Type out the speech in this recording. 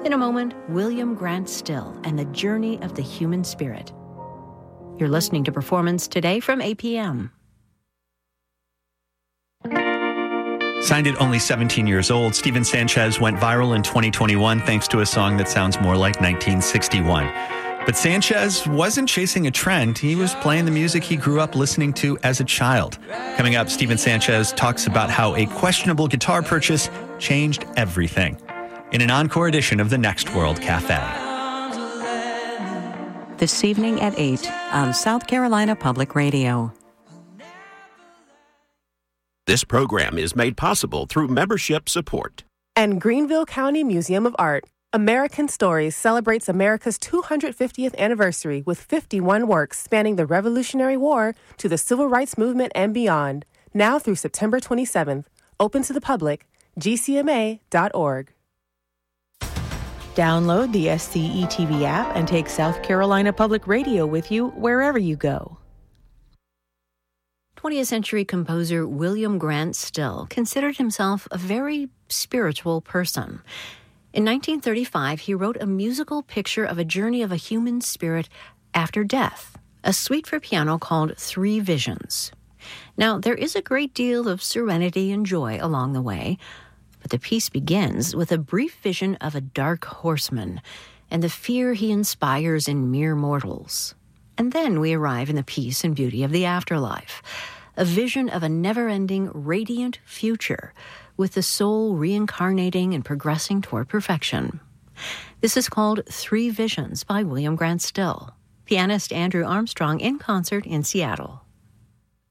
In a moment, William Grant Still and the Journey of the Human Spirit. You're listening to Performance Today from APM. Signed at only 17 years old, Steven Sanchez went viral in 2021 thanks to a song that sounds more like 1961. But Sanchez wasn't chasing a trend. He was playing the music he grew up listening to as a child. Coming up, Steven Sanchez talks about how a questionable guitar purchase changed everything in an encore edition of The Next World Cafe. This evening at 8 on South Carolina Public Radio. This program is made possible through membership support. And Greenville County Museum of Art. American Stories celebrates America's 250th anniversary with 51 works spanning the Revolutionary War to the Civil Rights Movement and beyond. Now through September 27th. Open to the public. gcma.org. Download the SCE-TV app and take South Carolina Public Radio with you wherever you go. 20th century composer William Grant Still considered himself a very spiritual person. In 1935, he wrote a musical picture of a journey of a human spirit after death, a suite for piano called Three Visions. Now, there is a great deal of serenity and joy along the way, but the piece begins with a brief vision of a dark horseman and the fear he inspires in mere mortals. And then we arrive in the peace and beauty of the afterlife, a vision of a never-ending, radiant future, with the soul reincarnating and progressing toward perfection. This is called Three Visions by William Grant Still. Pianist Andrew Armstrong in concert in Seattle.